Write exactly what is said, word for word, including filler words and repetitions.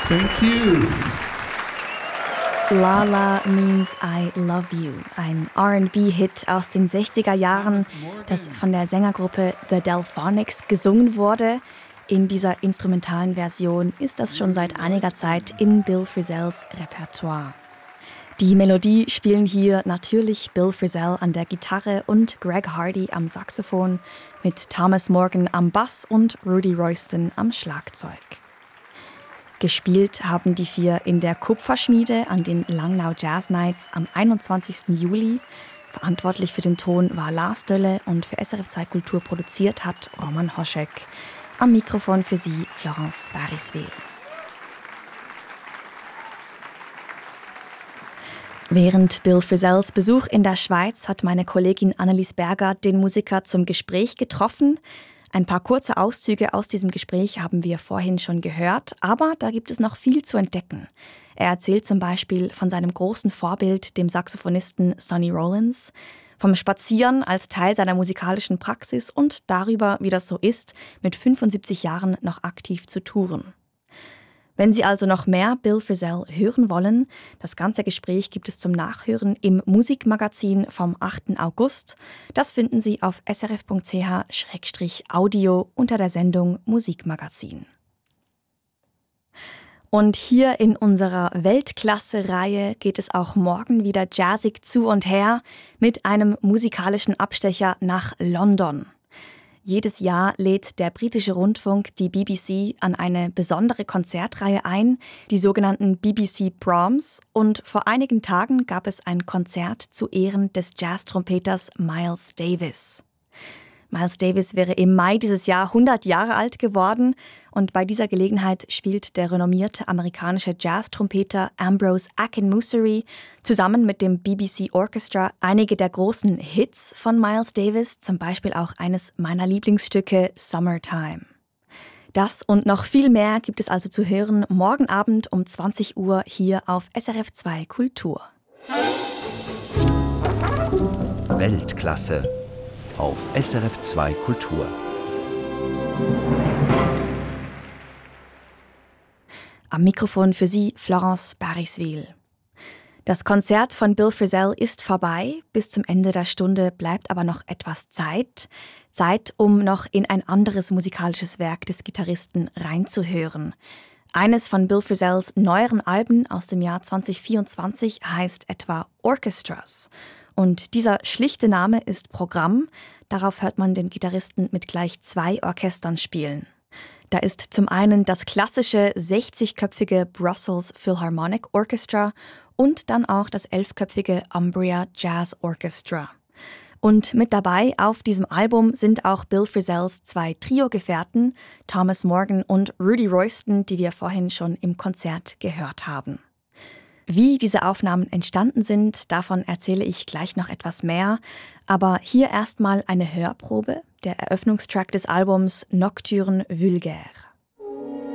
Thank you. Lala Means I Love You, ein R and B-Hit aus den sechziger Jahren, das von der Sängergruppe The Delphonics gesungen wurde. In dieser instrumentalen Version ist das schon seit einiger Zeit in Bill Frisell's Repertoire. Die Melodie spielen hier natürlich Bill Frisell an der Gitarre und Greg Hardy am Saxophon, mit Thomas Morgan am Bass und Rudy Royston am Schlagzeug. Gespielt haben die vier in der Kupferschmiede an den Langnau Jazz Nights am einundzwanzigsten Juli. Verantwortlich für den Ton war Lars Dölle und für S R F zwei Kultur produziert hat Roman Hoschek. Am Mikrofon für Sie Florence Bariswil. Während Bill Frisells Besuch in der Schweiz hat meine Kollegin Annelies Berger den Musiker zum Gespräch getroffen. Ein paar kurze Auszüge aus diesem Gespräch haben wir vorhin schon gehört, aber da gibt es noch viel zu entdecken. Er erzählt zum Beispiel von seinem großen Vorbild, dem Saxophonisten Sonny Rollins, vom Spazieren als Teil seiner musikalischen Praxis und darüber, wie das so ist, mit fünfundsiebzig Jahren noch aktiv zu touren. Wenn Sie also noch mehr Bill Frisell hören wollen, das ganze Gespräch gibt es zum Nachhören im Musikmagazin vom achten August. Das finden Sie auf s r f punkt c h slash audio unter der Sendung Musikmagazin. Und hier in unserer Weltklasse-Reihe geht es auch morgen wieder jazzig zu und her mit einem musikalischen Abstecher nach London. Jedes Jahr lädt der britische Rundfunk die B B C an eine besondere Konzertreihe ein, die sogenannten B B C Proms, und vor einigen Tagen gab es ein Konzert zu Ehren des Jazztrompeters Miles Davis. Miles Davis wäre im Mai dieses Jahr hundert Jahre alt geworden und bei dieser Gelegenheit spielt der renommierte amerikanische Jazztrompeter Ambrose Akinmussery zusammen mit dem B B C Orchestra einige der großen Hits von Miles Davis, zum Beispiel auch eines meiner Lieblingsstücke Summertime. Das und noch viel mehr gibt es also zu hören morgen Abend um zwanzig Uhr hier auf S R F zwei Kultur. Weltklasse auf S R F zwei Kultur. Am Mikrofon für Sie Florence Bariswil. Das Konzert von Bill Frisell ist vorbei. Bis zum Ende der Stunde bleibt aber noch etwas Zeit. Zeit, um noch in ein anderes musikalisches Werk des Gitarristen reinzuhören. Eines von Bill Frisells neueren Alben aus dem Jahr zwanzig vierundzwanzig heißt etwa Orchestras. Und dieser schlichte Name ist Programm. Darauf hört man den Gitarristen mit gleich zwei Orchestern spielen. Da ist zum einen das klassische sechzigköpfige Brussels Philharmonic Orchestra und dann auch das elfköpfige Umbria Jazz Orchestra. Und mit dabei auf diesem Album sind auch Bill Frisells zwei Trio-Gefährten, Thomas Morgan und Rudy Royston, die wir vorhin schon im Konzert gehört haben. Wie diese Aufnahmen entstanden sind, davon erzähle ich gleich noch etwas mehr. Aber hier erstmal eine Hörprobe, der Eröffnungstrack des Albums Nocturne Vulgaire.